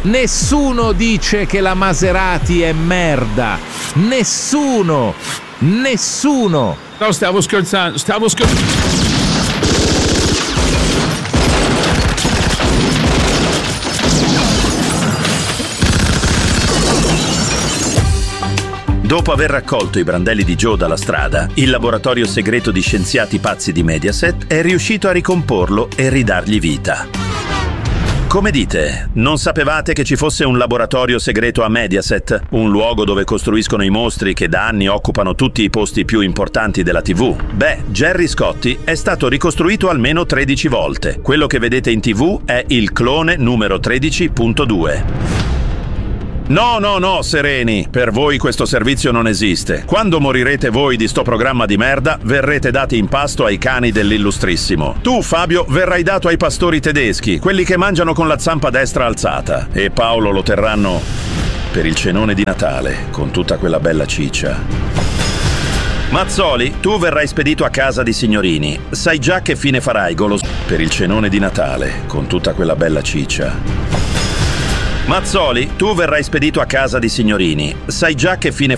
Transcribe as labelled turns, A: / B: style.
A: Nessuno dice che la Maserati è merda. Nessuno.
B: No, stavo scherzando.
C: Dopo aver raccolto i brandelli di Joe dalla strada, il laboratorio segreto di scienziati pazzi di Mediaset è riuscito a ricomporlo e ridargli vita. Come dite, non sapevate che ci fosse un laboratorio segreto a Mediaset, un luogo dove costruiscono i mostri che da anni occupano tutti i posti più importanti della TV? Beh, Gerry Scotti è stato ricostruito almeno 13 volte. Quello che vedete in TV è il clone numero 13.2. No, sereni, per voi questo servizio non esiste. Quando morirete voi di sto programma di merda, verrete dati in pasto ai cani dell'Illustrissimo. Tu, Fabio, verrai dato ai pastori tedeschi, quelli che mangiano con la zampa destra alzata. E Paolo lo terranno per il cenone di Natale, con tutta quella bella ciccia. Mazzoli, tu verrai spedito a casa di Signorini. Sai già che fine farai, Golos, per il cenone di Natale, con tutta quella bella ciccia. Mazzoli, tu verrai spedito a casa di Signorini. Sai già che fine